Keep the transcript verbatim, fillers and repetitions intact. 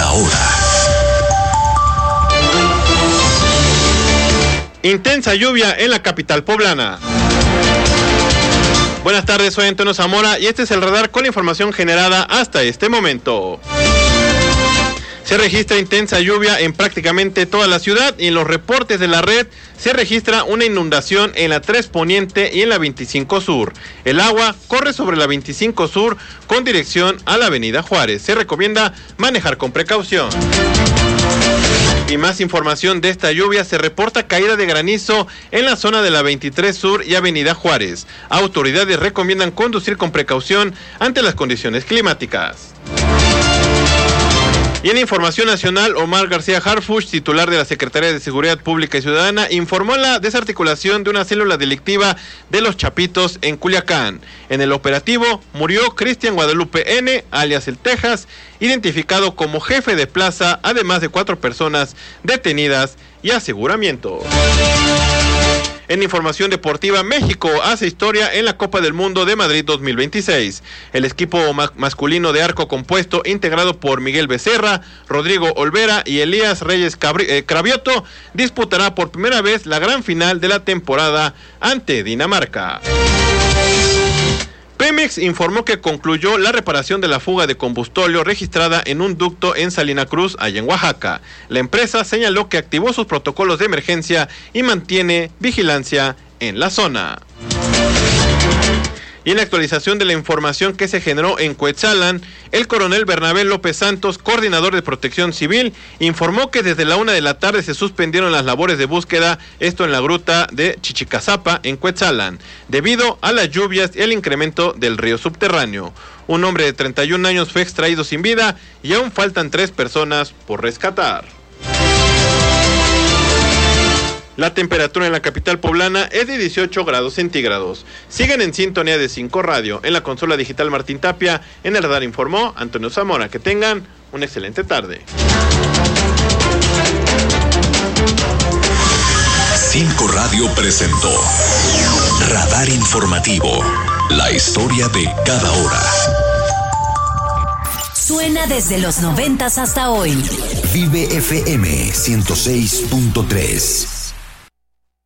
cada hora. Intensa lluvia en la capital poblana. Buenas tardes, soy Antonio Zamora y este es el radar con la información generada hasta este momento. Se registra intensa lluvia en prácticamente toda la ciudad y en los reportes de la red se registra una inundación en la tres Poniente y en la veinticinco Sur. El agua corre sobre la veinticinco Sur con dirección a la avenida Juárez. Se recomienda manejar con precaución. Y más información de esta lluvia, se reporta caída de granizo en la zona de la veintitrés Sur y avenida Juárez. Autoridades recomiendan conducir con precaución ante las condiciones climáticas. Y en información nacional, Omar García Harfuch, titular de la Secretaría de Seguridad Pública y Ciudadana, informó la desarticulación de una célula delictiva de Los Chapitos en Culiacán. En el operativo murió Cristian Guadalupe N., alias El Texas, identificado como jefe de plaza, además de cuatro personas detenidas y aseguramiento. En información deportiva, México hace historia en la Copa del Mundo de Madrid dos mil veintiséis. El equipo ma- masculino de arco compuesto, integrado por Miguel Becerra, Rodrigo Olvera y Elías Reyes Cabri- eh, Cravioto, disputará por primera vez la gran final de la temporada ante Dinamarca. Pemex informó que concluyó la reparación de la fuga de combustóleo registrada en un ducto en Salina Cruz, allá en Oaxaca. La empresa señaló que activó sus protocolos de emergencia y mantiene vigilancia en la zona. Y en la actualización de la información que se generó en Cuetzalan, el coronel Bernabé López Santos, coordinador de Protección Civil, informó que desde la una de la tarde se suspendieron las labores de búsqueda, esto en la gruta de Chichicazapa, en Cuetzalan, debido a las lluvias y el incremento del río subterráneo. Un hombre de treinta y un años fue extraído sin vida y aún faltan tres personas por rescatar. La temperatura en la capital poblana es de dieciocho grados centígrados. Siguen en sintonía de cinco Radio. En la consola digital Martín Tapia, en el radar informó Antonio Zamora. Que tengan una excelente tarde. cinco Radio presentó Radar Informativo. La historia de cada hora. Suena desde los noventas hasta hoy. Vive F M ciento seis punto tres.